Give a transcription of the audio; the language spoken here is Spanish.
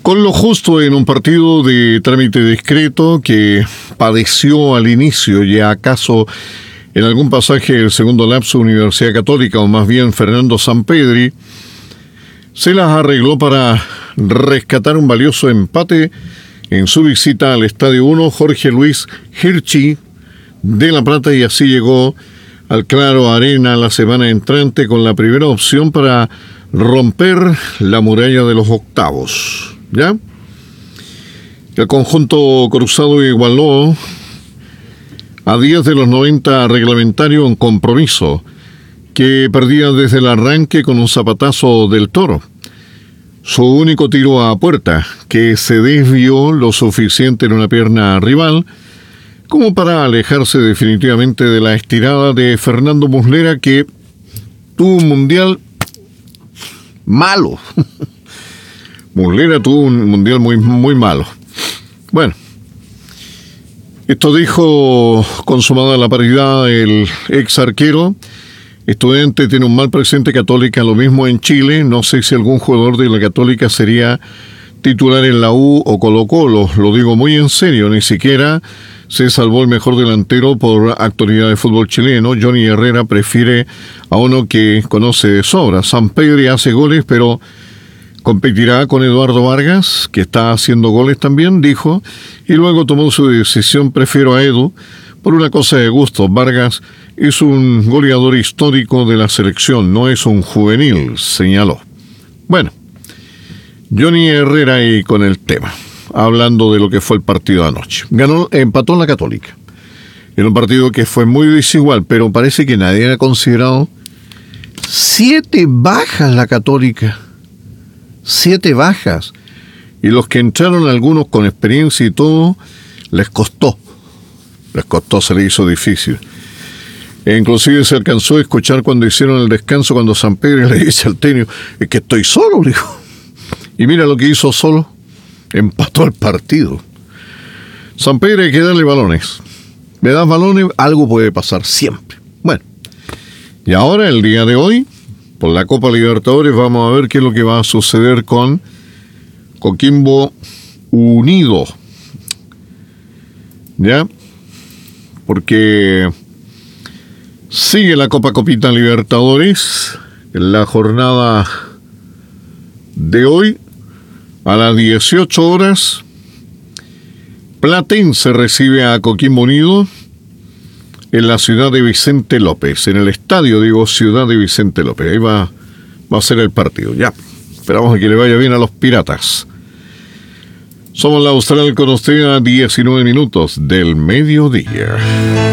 Con lo justo en un partido de trámite discreto que padeció al inicio y acaso en algún pasaje el segundo lapso Universidad Católica, o más bien Fernando Sampedri, se las arregló para rescatar un valioso empate en su visita al Estadio 1 Jorge Luis Hirschi de La Plata, y así llegó al Claro Arena la semana entrante con la primera opción para romper la muralla de los octavos. ¿Ya? El conjunto cruzado igualó a 10 de los 90 reglamentario un compromiso que perdía desde el arranque con un zapatazo del Toro. Su único tiro a puerta, que se desvió lo suficiente en una pierna rival como para alejarse definitivamente de la estirada de Fernando Muslera, que tuvo un mundial malo. Muslera tuvo un mundial muy, muy malo. Bueno, esto dijo, consumada la paridad, el ex arquero. Estudiante tiene un mal presente. Católica lo mismo en Chile. No sé si algún jugador de la Católica sería titular en la U o Colo-Colo. Lo digo muy en serio. Ni siquiera se salvó el mejor delantero por actualidad de fútbol chileno. Johnny Herrera prefiere a uno que conoce de sobra. Sampedri hace goles, pero competirá con Eduardo Vargas, que está haciendo goles también, dijo, y luego tomó su decisión. Prefiero a Edu por una cosa de gusto. Vargas es un goleador histórico de la selección, no es un juvenil, señaló. Bueno, Johnny Herrera ahí con el tema, hablando de lo que fue el partido de anoche. Empató la Católica, en un partido que fue muy desigual, pero parece que nadie ha considerado 7 bajas la Católica. 7 bajas. Y los que entraron, algunos con experiencia y todo, les costó, se les hizo difícil. E inclusive se alcanzó a escuchar cuando hicieron el descanso, cuando Sampedri le dice al técnico: es que estoy solo, le dijo. Y mira lo que hizo solo, empató el partido. Sampedri hay que darle balones. Le das balones, algo puede pasar siempre. Bueno, y ahora, el día de hoy, por la Copa Libertadores, vamos a ver qué es lo que va a suceder con Coquimbo Unido. ¿Ya? Porque sigue la Copita Libertadores en la jornada de hoy. A las 18 horas, Platense recibe a Coquimbo Unido en la ciudad de Vicente López, en el estadio, Ciudad de Vicente López. Ahí va a ser el partido. Ya, esperamos a que le vaya bien a los Piratas. Somos la Austral con usted a 19 minutos del mediodía.